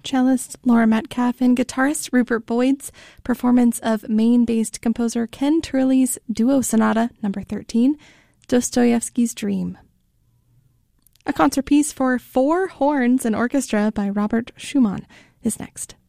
cellist Laura Metcalf and guitarist Rupert Boyd's performance of Maine-based composer Ken Turley's Duo Sonata No. 13, Dostoevsky's Dream. A concert piece for 4 horns and orchestra by Robert Schumann is next.